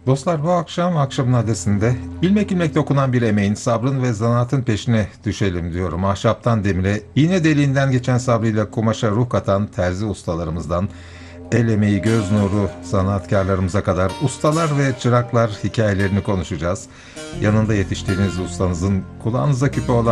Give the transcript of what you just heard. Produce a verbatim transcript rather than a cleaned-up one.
Dostlar, bu akşam akşamın adresinde ilmek ilmek dokunan bir emeğin, sabrın ve zanaatın peşine düşelim diyorum. Ahşaptan demire, iğne deliğinden geçen sabrıyla kumaşa ruh katan terzi ustalarımızdan, el emeği, göz nuru sanatkarlarımıza kadar ustalar ve çıraklar hikayelerini konuşacağız. Yanında yetiştiğiniz ustanızın kulağınıza küpe olan